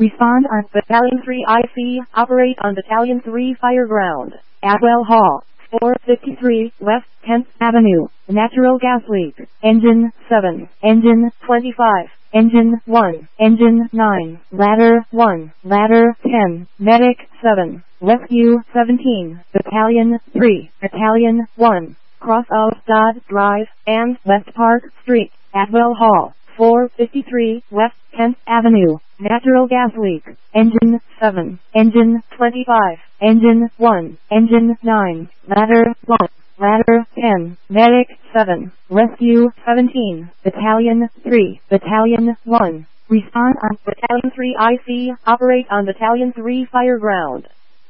Respond on Battalion 3 IC. Operate on Battalion 3 Fire Ground. Atwell Hall. 453 West 10th Avenue. Natural gas leak. Engine 7. Engine 25. Engine 1. Engine 9. Ladder 1. Ladder 10. Medic 7. Rescue 17. Battalion 3. Battalion 1. Cross of Dodd Drive and West Park Street. Atwell Hall. 453 West 10th Avenue. Natural gas leak. Engine 7. Engine 25. Engine 1. Engine 9. Ladder 1. Ladder 10. Medic 7. Rescue 17. Battalion 3. Battalion 1. Respond on Battalion 3 IC. Operate on Battalion 3 Fire Ground.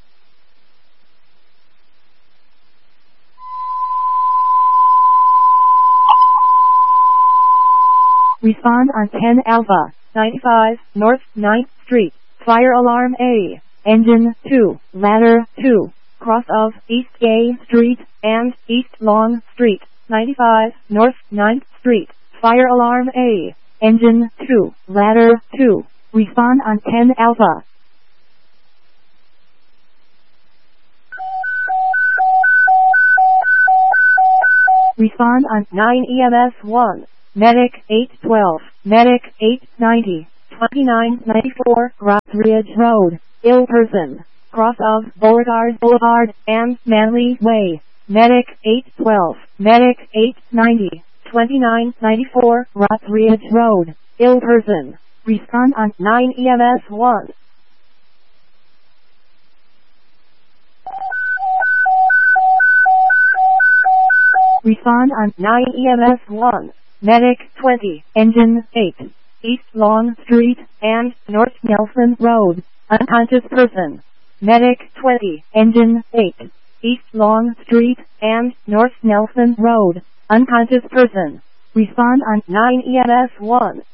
Respond on 10 Alpha, 95, North 9th Street, Fire Alarm A, Engine 2, Ladder 2, cross of East A Street and East Long Street, 95, North 9th Street, Fire Alarm A, Engine 2, Ladder 2, respond on 10 Alpha. Respond on 9 EMS 1. Medic 812, Medic 890, 2994 Rockridge Road, ill person, cross of Beauregard Boulevard and Manley Way. Medic 812, Medic 890, 2994 Rockridge Road, ill person. Respond on 9 EMS 1. Respond on 9 EMS 1. Medic 20, Engine 8, East Long Street and North Nelson Road, unconscious person. Medic 20, Engine 8, East Long Street and North Nelson Road, unconscious person. Respond on 9 EMS 1.